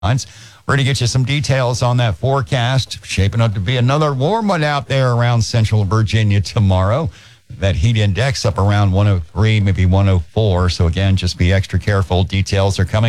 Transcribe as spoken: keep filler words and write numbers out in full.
We're going to get you some details on that forecast. Shaping up to be another warm one out there around central Virginia tomorrow. That heat index up around one oh three, maybe one oh four. So again, just be extra careful. Details are coming.